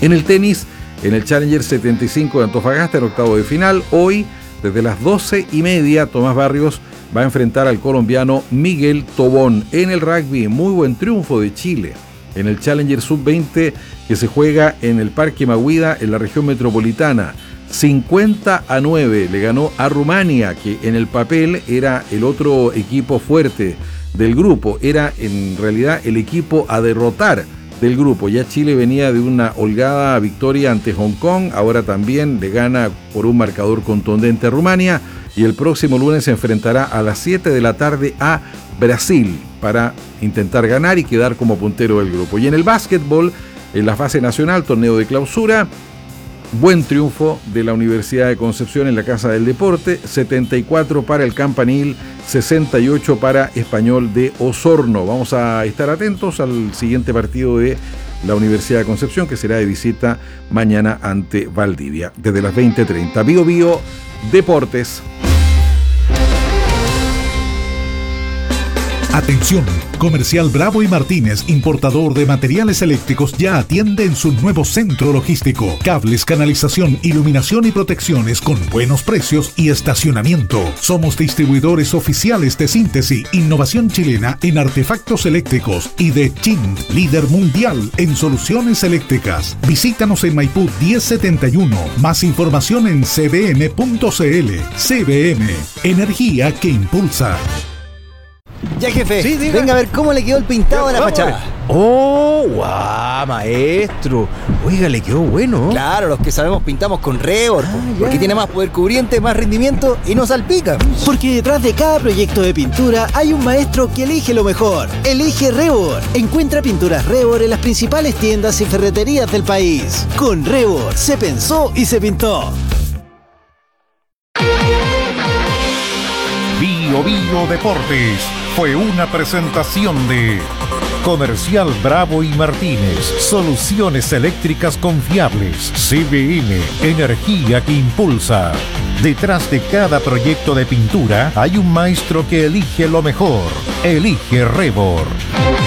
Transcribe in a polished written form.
En el tenis, en el Challenger 75 de Antofagasta, en octavo de final, hoy, desde las 12:30, Tomás Barrios va a enfrentar al colombiano Miguel Tobón. En el rugby, muy buen triunfo de Chile en el Challenger Sub-20 que se juega en el Parque Mahuida, en la región metropolitana. 50-9 le ganó a Rumania, que en el papel era el otro equipo fuerte del grupo, era en realidad el equipo a derrotar del grupo. Ya Chile venía de una holgada victoria ante Hong Kong, ahora también le gana por un marcador contundente a Rumania, y el próximo lunes se enfrentará a las 7 de la tarde a Brasil para intentar ganar y quedar como puntero del grupo. Y en el básquetbol, en la fase nacional, torneo de clausura, buen triunfo de la Universidad de Concepción en la Casa del Deporte, 74 para el Campanil, 68 para Español de Osorno. Vamos a estar atentos al siguiente partido de la Universidad de Concepción, que será de visita mañana ante Valdivia, desde las 20:30. Bio Bio Deportes. Atención, Comercial Bravo y Martínez, importador de materiales eléctricos, ya atiende en su nuevo centro logístico. Cables, canalización, iluminación y protecciones con buenos precios y estacionamiento. Somos distribuidores oficiales de Síntesis, innovación chilena en artefactos eléctricos, y de Chint, líder mundial en soluciones eléctricas. Visítanos en Maipú 1071. Más información en cbm.cl. CBM, energía que impulsa. Ya, jefe, Sí, diga. venga a ver cómo le quedó el pintado a la Vamos. fachada. ¡Oh, guau, maestro! Oiga, le quedó bueno. Claro, los que sabemos pintamos con Rebor, porque tiene más poder cubriente, más rendimiento y no salpica. Porque detrás de cada proyecto de pintura hay un maestro que elige lo mejor. Elige Rebor. Encuentra pinturas Rebor en las principales tiendas y ferreterías del país. Con Rebor se pensó y se pintó. Bio Bio Deportes fue una presentación de Comercial Bravo y Martínez, soluciones eléctricas confiables. CBM, energía que impulsa. Detrás de cada proyecto de pintura hay un maestro que elige lo mejor. Elige Rebor.